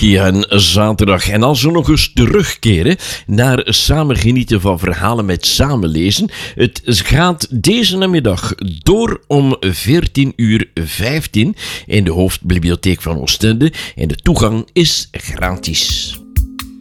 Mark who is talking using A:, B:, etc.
A: via een zaterdag. En als we nog eens terugkeren naar samen genieten van verhalen met samenlezen. Het gaat deze namiddag door om 14:15 in de hoofdbibliotheek van Oostende. En de toegang is gratis.